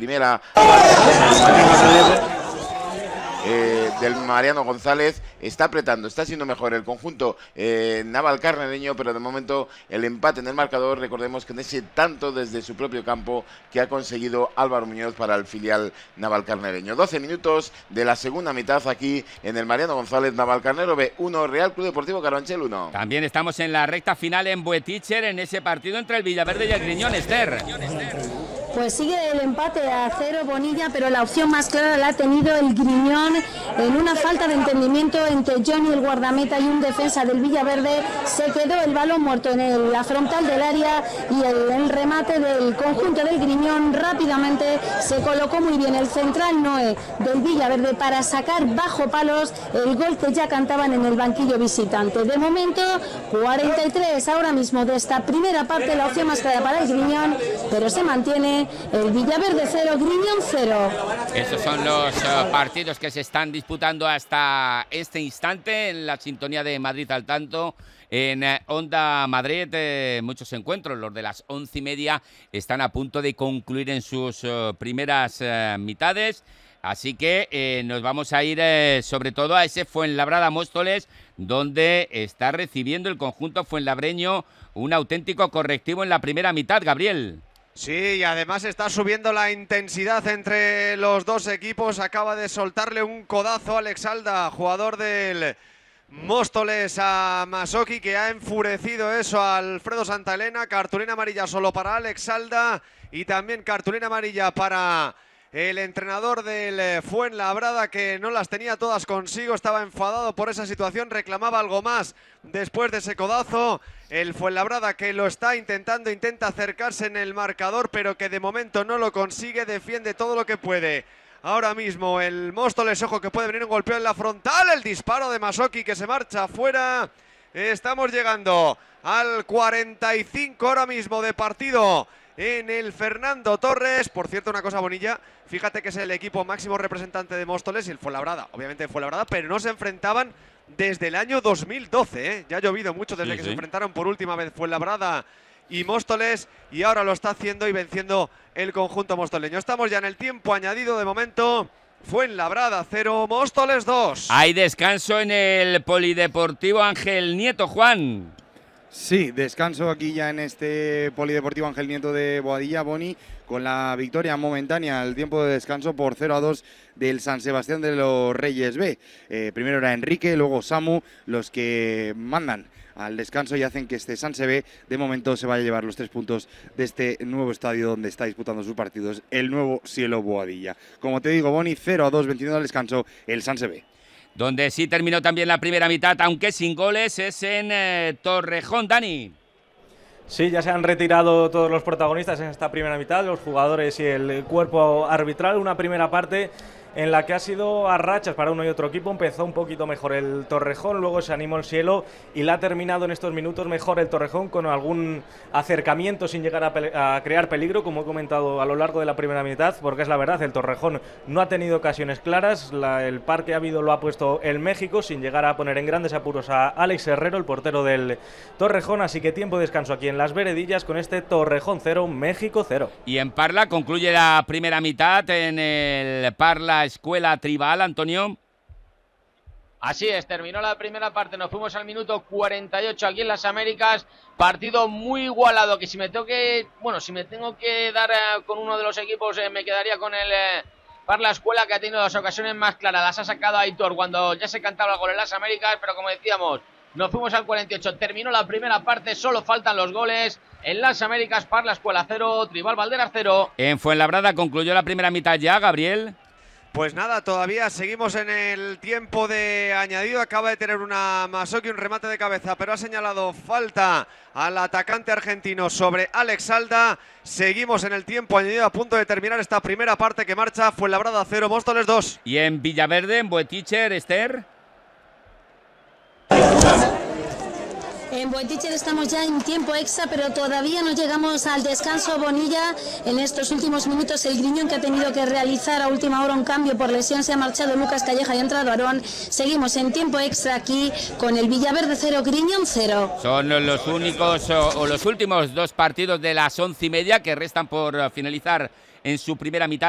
primera del Mariano González. Está apretando, está siendo mejor el conjunto navalcarnereño, pero de momento el empate en el marcador, recordemos que en ese tanto desde su propio campo que ha conseguido Álvaro Muñoz para el filial navalcarnereño. 12 minutos de la segunda mitad aquí en el Mariano González. Navalcarnero B 1, Real Club Deportivo Carabanchel 1. También estamos en la recta final en Boeticher, en ese partido entre el Villaverde y el Griñón, Esther. Pues sigue el empate a 0 Bonilla, pero la opción más clara la ha tenido el Griñón en una falta de entendimiento entre Johnny, el guardameta, y un defensa del Villaverde. Se quedó el balón muerto en la frontal del área y el remate del conjunto del Griñón rápidamente se colocó muy bien el central Noé del Villaverde para sacar bajo palos el gol que ya cantaban en el banquillo visitante. De momento 43 ahora mismo de esta primera parte, la opción más clara para el Griñón, pero se mantiene el Villaverde 0, Griñón 0. Esos son los partidos que se están disputando hasta este instante en la sintonía de Madrid al tanto. En Onda Madrid, muchos encuentros, los de las 11:30, están a punto de concluir en sus primeras mitades. Así que nos vamos a ir sobre todo a ese Fuenlabrada-Móstoles, donde está recibiendo el conjunto fuenlabreño un auténtico correctivo en la primera mitad, Gabriel. Sí, y además está subiendo la intensidad entre los dos equipos. Acaba de soltarle un codazo a Alex Alda, jugador del Móstoles, a Masoki, que ha enfurecido eso a Alfredo Santaelena. Cartulina amarilla solo para Alex Alda y también cartulina amarilla para el entrenador del Fuenlabrada, que no las tenía todas consigo, estaba enfadado por esa situación, reclamaba algo más después de ese codazo. El Fuenlabrada, que lo está intentando, intenta acercarse en el marcador, pero que de momento no lo consigue, defiende todo lo que puede. Ahora mismo el Móstoles, ojo que puede venir un golpeo en la frontal, el disparo de Masoki que se marcha afuera. Estamos llegando al 45 ahora mismo de partido en el Fernando Torres. Por cierto, una cosa, Bonilla, fíjate que es el equipo máximo representante de Móstoles y el Fuenlabrada, obviamente el Fuenlabrada, pero no se enfrentaban desde el año 2012, ¿eh? Ya ha llovido mucho desde que se enfrentaron por última vez Fuenlabrada y Móstoles, y ahora lo está haciendo y venciendo el conjunto mostoleño. Estamos ya en el tiempo añadido de momento. Fuenlabrada 0, Móstoles 2. Hay descanso en el Polideportivo Ángel Nieto, Juan. Sí, descanso aquí ya en este Polideportivo Ángel Nieto de Boadilla, Boni, con la victoria momentánea al tiempo de descanso por 0-2 del San Sebastián de los Reyes B. Primero era Enrique, luego Samu, los que mandan al descanso y hacen que este Sanse B de momento se vaya a llevar los 3 puntos de este nuevo estadio donde está disputando sus partidos, el nuevo Cielo Boadilla. Como te digo, Boni, 0-2, 21 al descanso, el Sanse B. Donde sí terminó también la primera mitad, aunque sin goles, es en Torrejón, Dani. Sí, ya se han retirado todos los protagonistas en esta primera mitad, los jugadores y el cuerpo arbitral. Una primera parte en la que ha sido a rachas para uno y otro equipo. Empezó un poquito mejor el Torrejón, luego se animó el Cielo y la ha terminado en estos minutos mejor el Torrejón, con algún acercamiento sin llegar a crear peligro, como he comentado a lo largo de la primera mitad, porque es la verdad, el Torrejón no ha tenido ocasiones claras. El par que ha habido lo ha puesto el México, sin llegar a poner en grandes apuros a Alex Herrero, el portero del Torrejón. Así que tiempo de descanso aquí en Las Veredillas con este Torrejón 0, México 0. Y en Parla concluye la primera mitad en el Parla Escuela Tribal, Antonio. Así es, terminó la primera parte, nos fuimos al minuto 48 aquí en Las Américas, partido muy igualado, que si me tengo que dar con uno de los equipos, me quedaría con el Parla Escuela, que ha tenido las ocasiones más claras, las ha sacado Aitor cuando ya se cantaba el gol en Las Américas, pero como decíamos, nos fuimos al 48, terminó la primera parte, solo faltan los goles. En Las Américas, Parla Escuela 0, Tribal Valderas 0. En Fuenlabrada concluyó la primera mitad ya, Gabriel. Pues nada, todavía seguimos en el tiempo de añadido. Acaba de tener una Masoki, un remate de cabeza, pero ha señalado falta al atacante argentino sobre Alex Alda. Seguimos en el tiempo añadido, a punto de terminar esta primera parte que marcha. Fuenlabrada 0, Móstoles 2. Y en Villaverde, en Boeticher, Esther. En Boeticher estamos ya en tiempo extra, pero todavía no llegamos al descanso, Bonilla. En estos últimos minutos el Griñón, que ha tenido que realizar a última hora un cambio por lesión, se ha marchado Lucas Calleja y ha entrado Aarón. Seguimos en tiempo extra aquí con el Villaverde 0, Griñón 0. Son los únicos o los últimos 2 partidos de las 11:30 que restan por finalizar en su primera mitad.